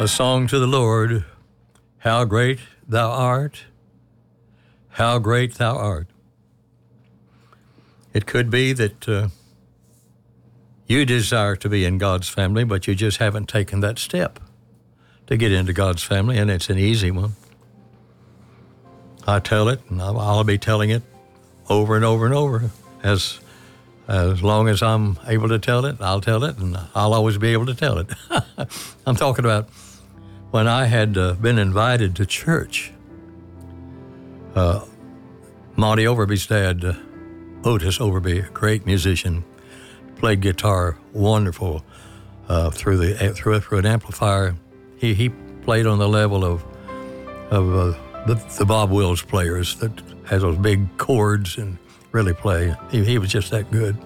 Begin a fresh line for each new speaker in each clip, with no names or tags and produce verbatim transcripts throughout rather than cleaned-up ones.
a song to the Lord. How great thou art, how great thou art. It could be that uh, you desire to be in God's family, but you just haven't taken that step to get into God's family, and it's an easy one. I tell it, and I'll, I'll be telling it over and over and over. As as long as I'm able to tell it, I'll tell it, and I'll always be able to tell it. I'm talking about when I had uh, been invited to church. Uh, Monty Overby's dad, uh, Otis Overby, a great musician, played guitar wonderful uh, through the through through an amplifier. He he played on the level of of uh, the, the Bob Wills players that has those big chords and really play. He, he was just that good.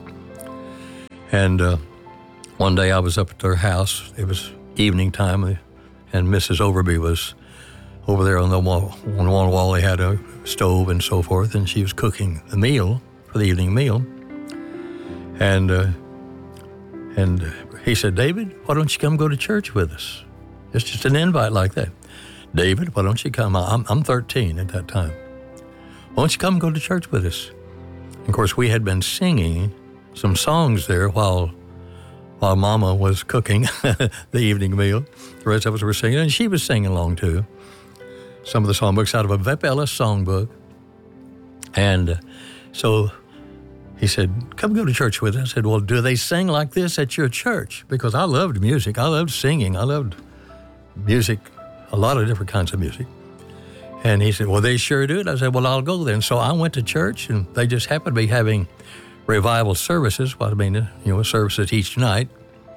And uh, one day I was up at their house. It was evening time, and Missus Overby was over there on the wall. On one wall they had a stove and so forth, and she was cooking the meal for the evening meal. And uh, and he said, "David, why don't you come go to church with us? It's just an invite like that. David, why don't you come? I'm, I'm thirteen at that time. Why don't you come go to church with us?" And of course, we had been singing some songs there while while Mama was cooking the evening meal. The rest of us were singing, and she was singing along too. Some of the songbooks out of a Vep Ellis songbook. And uh, so he said, "Come go to church with us." I said, "Well, do they sing like this at your church?" Because I loved music. I loved singing. I loved music, a lot of different kinds of music. And he said, "Well, they sure do." And I said, "Well, I'll go then." So I went to church, and they just happened to be having revival services. Well, I mean, you know, services each night.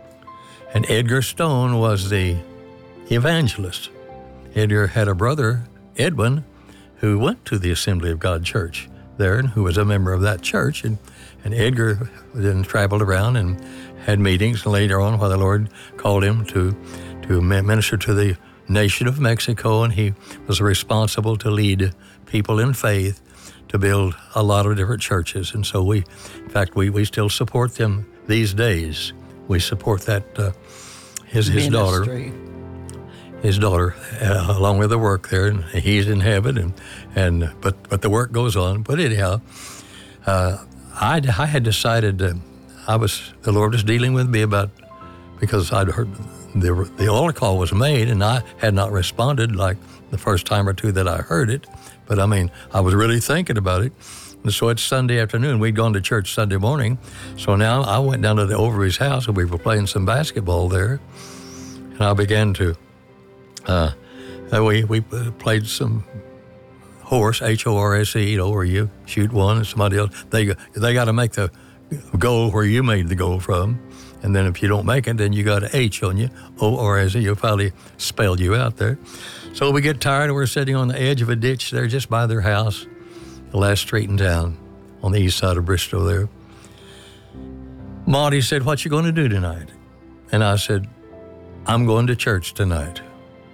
And Edgar Stone was the evangelist. Edgar had a brother, Edwin, who went to the Assembly of God Church there, and who was a member of that church. And, and Edgar then traveled around and had meetings. And later on, while the Lord called him to, to minister to the nation of Mexico, and he was responsible to lead people in faith to build a lot of different churches. And so we, in fact, we, we still support them these days. We support that, uh, his, his daughter. His daughter, uh, along with the work there, and he's in heaven, and and but but the work goes on. But anyhow, uh, I I had decided that I was the Lord was dealing with me about, because I'd heard the the altar call was made, and I had not responded like the first time or two that I heard it. But I mean, I was really thinking about it. And so it's Sunday afternoon. We'd gone to church Sunday morning, so now I went down to the Overby's house, and we were playing some basketball there, and I began to. Uh, we we played some horse, H O R S E, you know, where you shoot one and somebody else. They they got to make the goal where you made the goal from, and then if you don't make it, then you got an H on you, O R S E. You'll probably spell you out there. So we get tired, and we're sitting on the edge of a ditch there, just by their house, the last street in town, on the east side of Bristol there. Monty said, "What you going to do tonight?" And I said, "I'm going to church tonight."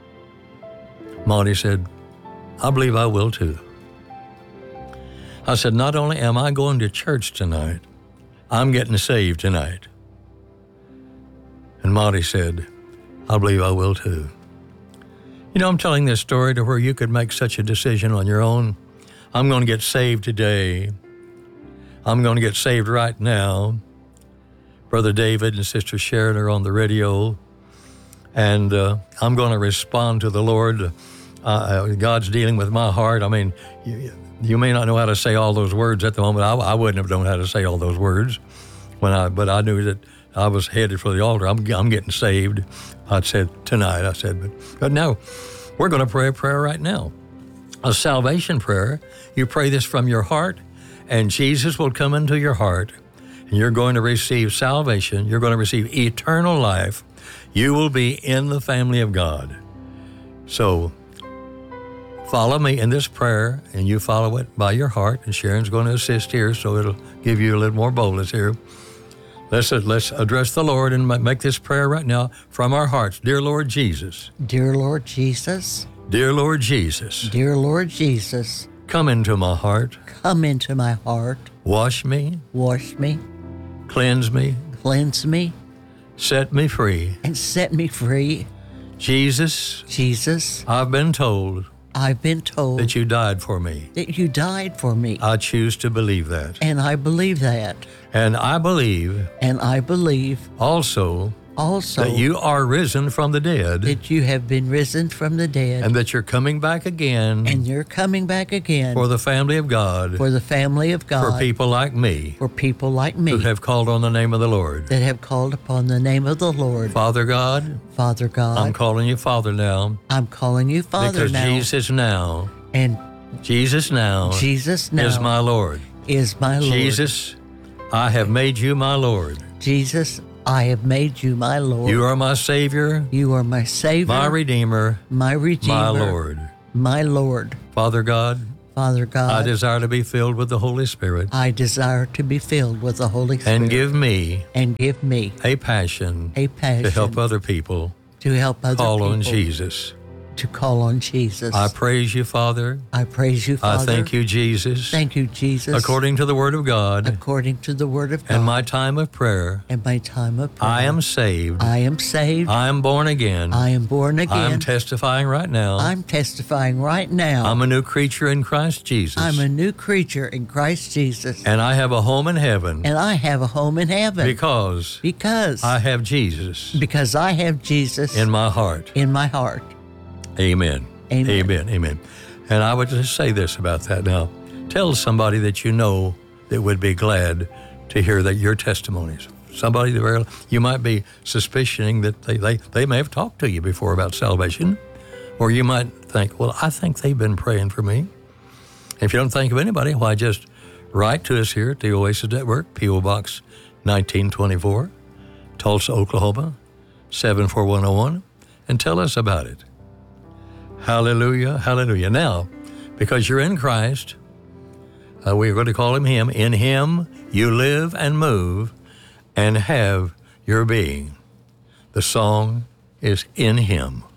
Monty said, "I believe I will too." I said, "Not only am I going to church tonight, I'm getting saved tonight." And Monty said, "I believe I will too." You know, I'm telling this story to where you could make such a decision on your own. I'm going to get saved today. I'm going to get saved right now. Brother David and Sister Sharon are on the radio, and uh, I'm going to respond to the Lord. Uh, God's dealing with my heart. I mean, you, you may not know how to say all those words at the moment. I, I wouldn't have known how to say all those words, when I, but I knew that I was headed for the altar. I'm, I'm getting saved. I said tonight. I said, but, but no, we're going to pray a prayer right now, a salvation prayer. You pray this from your heart, and Jesus will come into your heart, and you're going to receive salvation. You're going to receive eternal life. You will be in the family of God. So follow me in this prayer, and you follow it by your heart, and Sharon's going to assist here, so it'll give you a little more boldness here. Let's, let's address the Lord and make this prayer right now from our hearts. Dear Lord Jesus.
Dear Lord Jesus.
Dear Lord Jesus.
Dear Lord Jesus.
Come into my heart.
Come into my heart.
Wash me.
Wash me.
Cleanse me.
Cleanse me.
Set me free.
And set me free.
Jesus,
Jesus,
I've been told
I've been told
that you died for me.
that you died for me.
I choose to believe that.
And I believe that.
And I believe
And I believe
also
also
that you are risen from the dead
that you have been risen from the dead.
and that you're coming back again
and you're coming back again
for the family of God,
for the family of God,
for people like me
for people like me
who have called on the name of the Lord.
that have called upon the name of the Lord.
Father God,
Father God,
I'm calling you Father now
I'm calling you Father
because
now.
Jesus now,
and
Jesus now
Jesus now
is my Lord.
is my Lord.
Jesus, I have made you my Lord.
Jesus, I have made you my Lord.
You are my Savior,
You are my Savior,
my Redeemer,
my Redeemer,
my Lord.
my Lord.
Father God,
Father
I
God,
desire to be filled with the Holy Spirit
I desire to be filled with the Holy Spirit
and give me
and give me
a passion
a passion
to help other people
to help other
call
people
on Jesus.
to call on Jesus.
I praise you, Father.
I praise you, Father.
I thank you, Jesus.
Thank you, Jesus.
According to the Word of God
According to the Word of God.
and my time of prayer,
and my time of prayer.
I am saved.
I am saved.
I am born again.
I am born again.
I am testifying right now.
I'm testifying right now.
I'm a new creature in Christ Jesus.
I'm a new creature in Christ Jesus.
And I have a home in heaven
And I have a home in heaven.
because
because
I have Jesus
because I have Jesus
in my heart.
in my heart.
Amen.
Amen.
Amen. Amen. And I would just say this about that now. Tell somebody that you know that would be glad to hear that your testimonies. Somebody that very, you might be suspicioning that they, they, they may have talked to you before about salvation. Or you might think, well, I think they've been praying for me. If you don't think of anybody, why just write to us here at the Oasis Network, P O Box nineteen twenty-four, Tulsa, Oklahoma, seven four one oh one, and tell us about it. Hallelujah, hallelujah. Now, because you're in Christ, uh, we're going to call him Him. In Him, you live and move and have your being. The song is In Him.